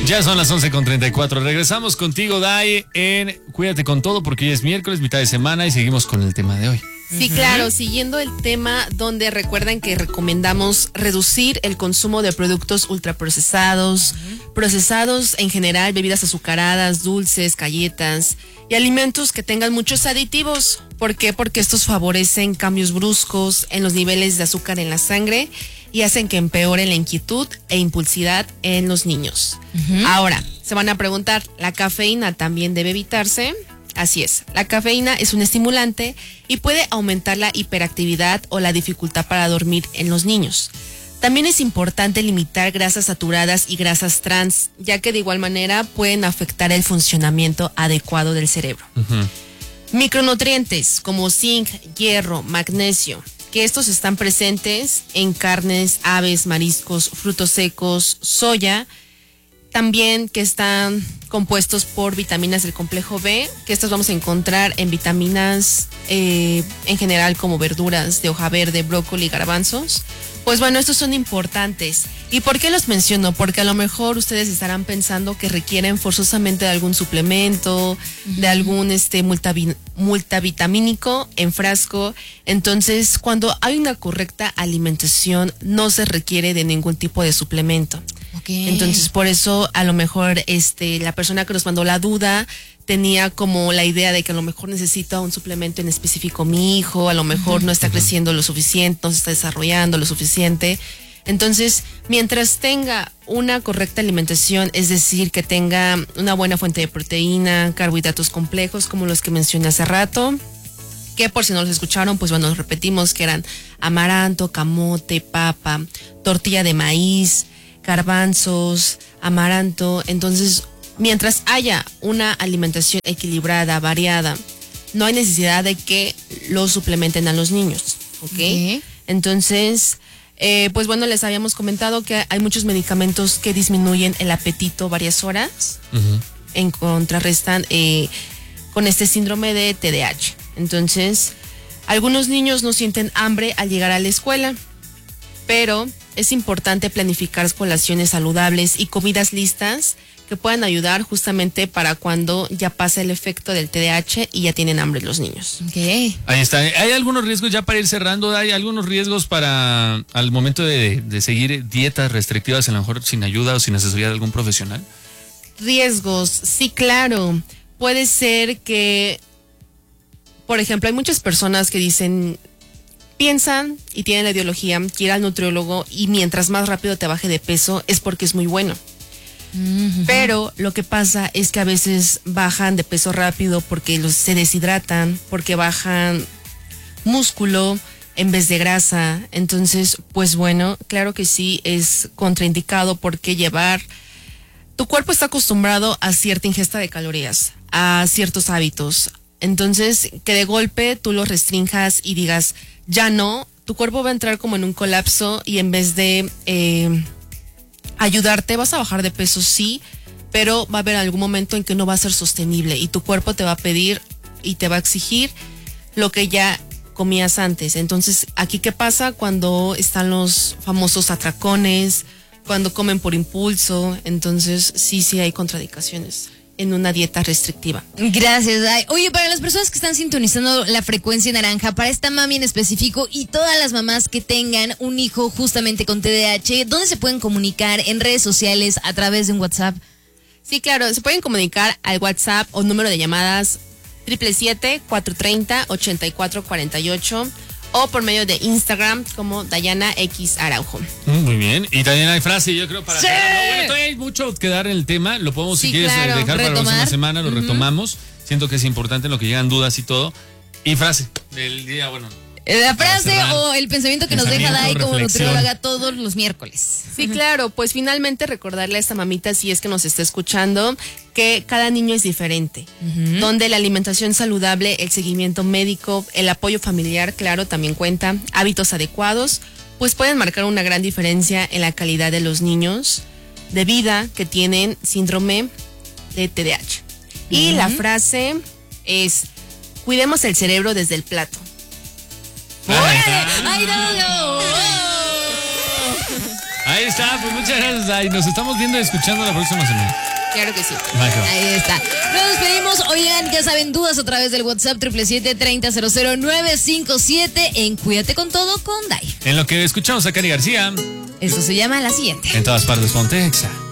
Ya son las 11:34. Regresamos contigo, Dai, en Cuídate con Todo, porque hoy es miércoles, mitad de semana, y seguimos con el tema de hoy. Sí, claro, siguiendo el tema donde recuerden que recomendamos reducir el consumo de productos ultraprocesados, procesados en general, bebidas azucaradas, dulces, galletas y alimentos que tengan muchos aditivos. ¿Por qué? Porque estos favorecen cambios bruscos en los niveles de azúcar en la sangre y hacen que empeore la inquietud e impulsividad en los niños. Ahora, se van a preguntar, ¿la cafeína también debe evitarse? Así es, la cafeína es un estimulante y puede aumentar la hiperactividad o la dificultad para dormir en los niños. También es importante limitar grasas saturadas y grasas trans, ya que de igual manera pueden afectar el funcionamiento adecuado del cerebro. Micronutrientes como zinc, hierro, magnesio, que estos están presentes en carnes, aves, mariscos, frutos secos, soya, también que están compuestos por vitaminas del complejo B, que estas vamos a encontrar en vitaminas en general como verduras de hoja verde, brócoli, garbanzos. Pues bueno, estos son importantes. ¿Y por qué los menciono? Porque a lo mejor ustedes estarán pensando que requieren forzosamente de algún suplemento, de algún multivitamínico en frasco. Entonces, cuando hay una correcta alimentación, no se requiere de ningún tipo de suplemento. Entonces, por eso a lo mejor la persona que nos mandó la duda tenía como la idea de que a lo mejor necesita un suplemento en específico mi hijo, a lo mejor no está creciendo lo suficiente, no se está desarrollando lo suficiente. Entonces, mientras tenga una correcta alimentación, es decir, que tenga una buena fuente de proteína, carbohidratos complejos como los que mencioné hace rato, que por si no los escucharon, pues bueno, repetimos que eran amaranto, camote, papa, tortilla de maíz, garbanzos, amaranto. Entonces, mientras haya una alimentación equilibrada, variada, no hay necesidad de que lo suplementen a los niños, ¿ok? Entonces, pues bueno, les habíamos comentado que hay muchos medicamentos que disminuyen el apetito varias horas, en contrarrestan con este síndrome de TDAH. Entonces, algunos niños no sienten hambre al llegar a la escuela, pero es importante planificar colaciones saludables y comidas listas que puedan ayudar justamente para cuando ya pasa el efecto del TDAH y ya tienen hambre los niños. Ahí está. ¿Hay algunos riesgos ya para ir cerrando? ¿Hay algunos riesgos para al momento de seguir dietas restrictivas, a lo mejor sin ayuda o sin asesoría de algún profesional? Riesgos, sí, claro. Puede ser que, por ejemplo, hay muchas personas que dicen, piensan y tienen la ideología que ir al nutriólogo y mientras más rápido te baje de peso es porque es muy bueno. Pero lo que pasa es que a veces bajan de peso rápido porque se deshidratan, porque bajan músculo en vez de grasa. Entonces, pues bueno, claro que sí es contraindicado porque tu cuerpo está acostumbrado a cierta ingesta de calorías, a ciertos hábitos. Entonces, que de golpe tú los restrinjas y digas, ya no, tu cuerpo va a entrar como en un colapso y en vez de ayudarte, vas a bajar de peso, sí, pero va a haber algún momento en que no va a ser sostenible y tu cuerpo te va a pedir y te va a exigir lo que ya comías antes. Entonces, ¿aquí qué pasa cuando están los famosos atracones, cuando comen por impulso? Entonces, sí hay contraindicaciones en una dieta restrictiva. Gracias, Dai. Oye, para las personas que están sintonizando la frecuencia naranja, para esta mami en específico y todas las mamás que tengan un hijo justamente con TDAH, ¿dónde se pueden comunicar? ¿En redes sociales? ¿A través de un WhatsApp? Sí, claro, se pueden comunicar al WhatsApp o número de llamadas 777-430-8448 o por medio de Instagram como Dayana X Araujo. Muy bien. Y también hay frase, yo creo, para... ¡Sí! Bueno, todavía hay mucho que dar en el tema. Lo podemos, si quieres, claro, dejar para la próxima semana. Lo retomamos. Siento que es importante en lo que llegan dudas y todo. Y frase del día, bueno... La frase o el pensamiento que nos deja Dai como nutrióloga todos los miércoles. Sí, claro, pues finalmente recordarle a esta mamita, si es que nos está escuchando, que cada niño es diferente, donde la alimentación saludable, el seguimiento médico, el apoyo familiar, claro, también cuenta, hábitos adecuados, pues pueden marcar una gran diferencia en la calidad de los niños de vida que tienen síndrome de TDAH. Y la frase es, cuidemos el cerebro desde el plato. ¡Ay, no! Ahí está, pues muchas gracias, Day. Nos estamos viendo y escuchando la próxima semana. Claro que sí. Ahí está. Nos despedimos. Oigan, ya saben, dudas a través del WhatsApp 777-300957 en Cuídate con Todo con Day. En lo que escuchamos a Cari García. Esto se llama La Siguiente. En todas partes, ponte Exa.